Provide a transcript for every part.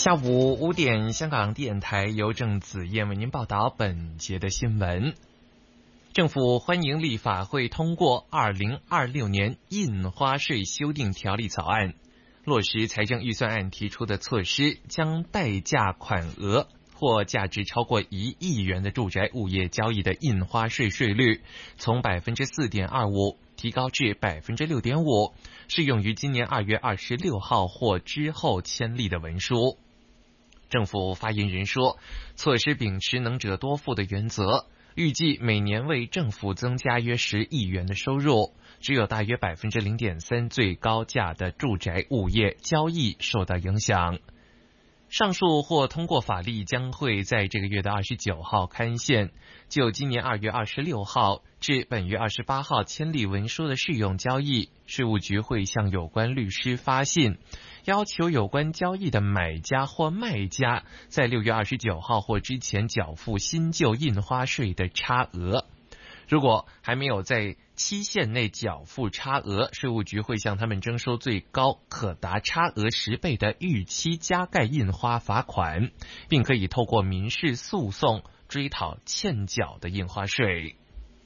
下午5点，香港电台由郑子燕为您报道本节的新闻。政府欢迎立法会通过2026年印花税修订条例草案，落实财政预算案提出的措施，将代价款额或价值超过1亿元的住宅物业交易的印花税税率从 4.25% 提高至 6.5%， 适用于今年2月26号或之后签立的文书。政府发言人说，措施秉持能者多付的原则，预计每年为政府增加约10亿元的收入，只有大约 0.3% 最高价的住宅物业交易受到影响。上述或通过法例将会在这个月的29号刊宪，就今年2月26号至本月28号签立文书的适用交易，税务局会向有关律师发信，要求有关交易的买家或卖家在6月29号或之前缴付新旧印花税的差额。如果还没有在期限内缴付差额，税务局会向他们征收最高可达差额10倍的逾期加盖印花罚款，并可以透过民事诉讼追讨欠缴的印花税。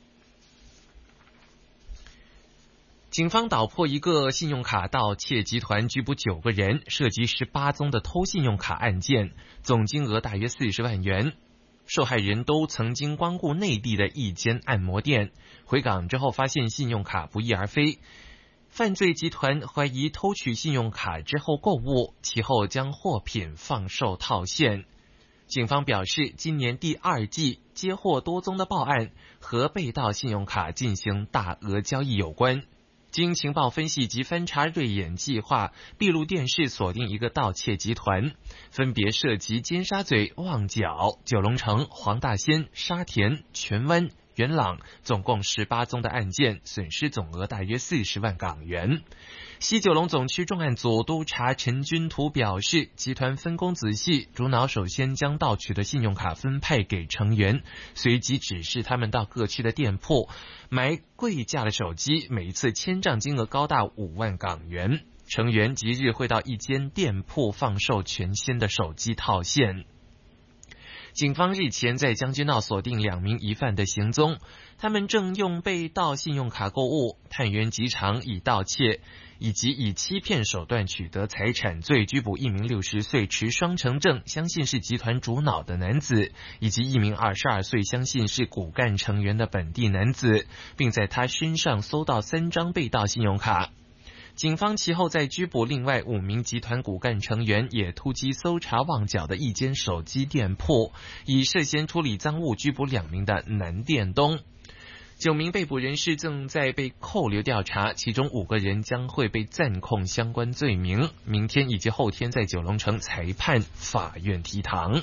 警方捣破一个信用卡盗窃集团，拘捕9个人，涉及18宗的偷信用卡案件，总金额大约40万元。受害人都曾经光顾内地的一间按摩店，回港之后发现信用卡不翼而飞。犯罪集团怀疑偷取信用卡之后购物，其后将货品放售套现。警方表示，今年第2季接获多宗的报案，和被盗信用卡进行大额交易有关。经情报分析及翻查瑞眼计划，闭路电视锁定一个盗窃集团，分别涉及尖沙咀、旺角、九龙城、黄大仙、沙田、荃湾、元朗，总共18宗的案件，损失总额大约40万港元。西九龙总区重案组督察陈君图表示，集团分工仔细，主脑首先将盗取的信用卡分派给成员，随即指示他们到各区的店铺买贵价的手机，每一次签账金额高达5万港元。成员即日会到一间店铺放售全新的手机套现。警方日前在将军澳锁定2名疑犯的行踪，他们正用被盗信用卡购物，探员即场以盗窃以及以欺骗手段取得财产罪拘捕1名60岁持双程证，相信是集团主脑的男子，以及1名22岁相信是骨干成员的本地男子，并在他身上搜到3张被盗信用卡。警方其后在拘捕另外5名集团骨干成员，也突击搜查旺角的一间手机店铺，以涉嫌处理赃物拘捕2名的男店东。9名被捕人士正在被扣留调查，其中5个人将会被暂控相关罪名，明天以及后天在九龙城裁判法院提堂。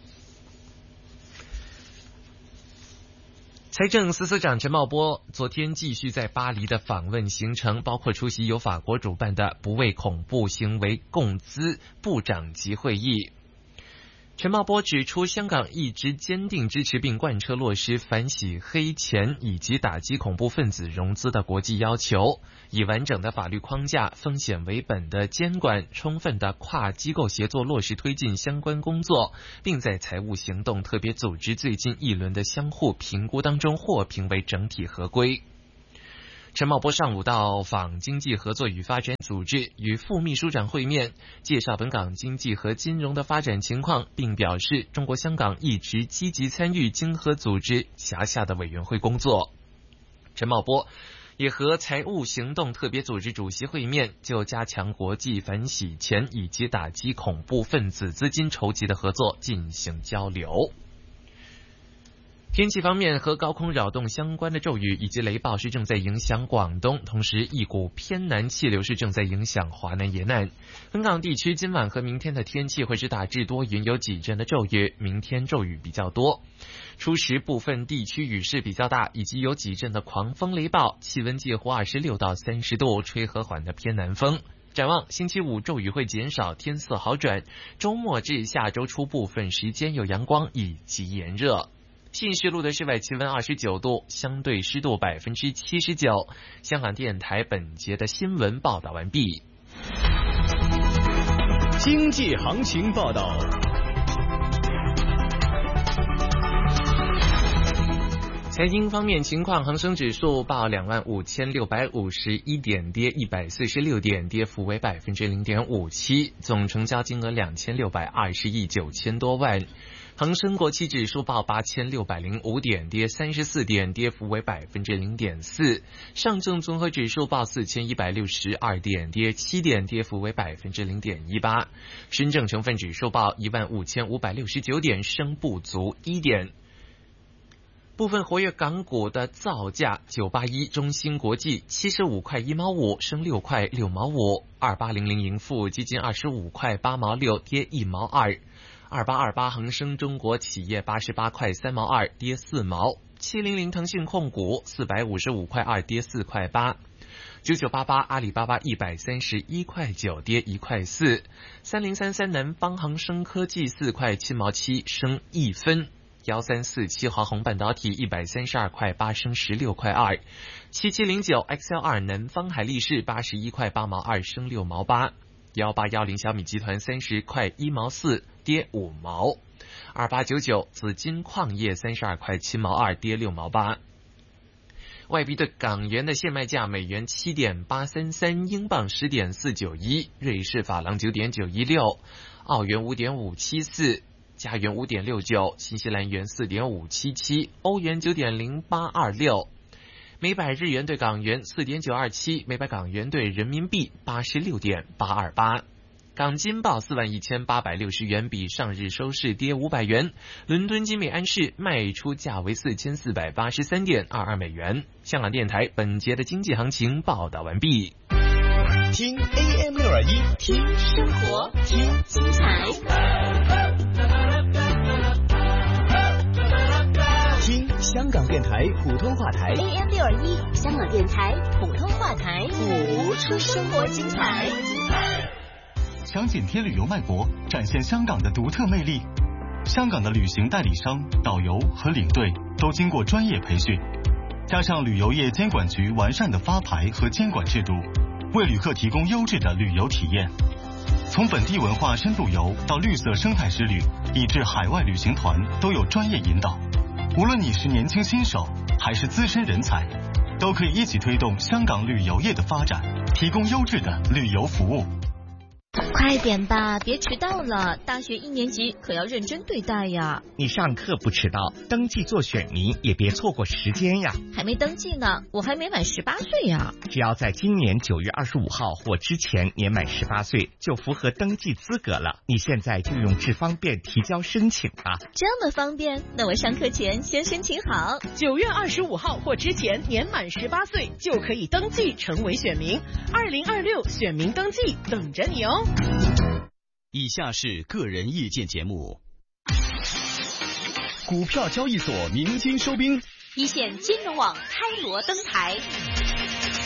财政司司长陈茂波昨天继续在巴黎的访问行程，包括出席由法国主办的不为恐怖行为共资部长级会议。陈茂波指出，香港一直坚定支持并贯彻落实反洗黑钱以及打击恐怖分子融资的国际要求，以完整的法律框架、风险为本的监管、充分的跨机构协作落实推进相关工作，并在财务行动特别组织最近一轮的相互评估当中获评为整体合规。陈茂波上午到访经济合作与发展组织，与副秘书长会面，介绍本港经济和金融的发展情况，并表示中国香港一直积极参与经合组织辖下的委员会工作。陈茂波也和财务行动特别组织主席会面，就加强国际反洗钱以及打击恐怖分子资金筹集的合作进行交流。天气方面，和高空扰动相关的骤雨以及雷暴是正在影响广东，同时一股偏南气流是正在影响华南沿岸。本港地区今晚和明天的天气会是大致多云，有几阵的骤雨，明天骤雨比较多。初时部分地区雨势比较大，以及有几阵的狂风雷暴，气温介乎26到30度，吹和缓的偏南风。展望星期5骤雨会减少，天色好转，周末至下周初部分时间有阳光以及炎热。信息路的室外气温29度，相对湿度79%。香港电台本节的新闻报道完毕。 经济行情报道。 财经方面情况，恒生指数报25,651点，跌146点，跌幅为0.57%，总成交金额2620亿9千多万。恒生国企指数报8605点，跌34点，跌幅为0.4%。上证综合指数报4162点，跌7点，跌幅为0.18%。深证成分指数报15569点，升不足1点。部分活跃港股的造价：981中芯国际75块1毛5，升6块6毛5；2800盈富基金25块8毛6，跌1毛2；2828恒生中国企业88块3毛2，跌4毛；700腾讯控股455块2，跌4块8；9988阿里巴巴131块9，跌1块4；3033南方恒生科技4块7毛7，升1分；1347华虹半导体132块8，升16块2；7709 XL2 南方海力士81块8毛2，升6毛8；1810小米集团30块1毛4，跌5毛；2899紫金矿业32块7毛2，跌6毛8。外币对港元的现卖价：美元7.833，英镑10.491，瑞士法郎9.916，澳元5.574。加元5.69，新西兰元4.577，欧元9.0826，每百日元对港元4.927，每百港元对人民币86.828。港金报41860元，比上日收市跌500元。伦敦金每安士卖出价为4483.22美元。香港电台本节的经济行情报道完毕。 听 AM621， 听生活，听精彩。 听香港电台普通话台 AM621，香港电台普通话台， 谱出生活精彩。 想紧贴旅游脉搏，展现香港的独特魅力。香港的旅行代理商、导游和领队都经过专业培训，加上旅游业监管局完善的发牌和监管制度，为旅客提供优质的旅游体验。从本地文化深度游到绿色生态之旅，以至海外旅行团，都有专业引导。无论你是年轻新手还是资深人才，都可以一起推动香港旅游业的发展，提供优质的旅游服务。 快点吧，别迟到了！大学1年级可要认真对待呀。 你上课不迟到，登记做选民也别错过时间呀。 还没登记呢，我还没满18岁呀。 只要在今年9月25号或之前年满18岁，就符合登记资格了。你现在就用智方便提交申请吧。 这么方便？那我上课前先申请好。 9月25号或之前年满18岁就可以登记成为选民。2026选民登记等着你哦。 以下是个人意见节目。股票交易所鸣金收兵， 一线金融网开锣登台。